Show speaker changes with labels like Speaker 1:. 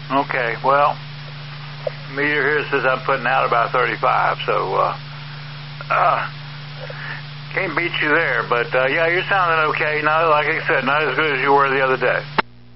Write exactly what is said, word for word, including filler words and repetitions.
Speaker 1: Okay, well, meter here says I'm putting out about thirty-five, so uh, uh, can't beat you there. But uh, yeah, you're sounding okay. Not like I said, not as good as you were the other day.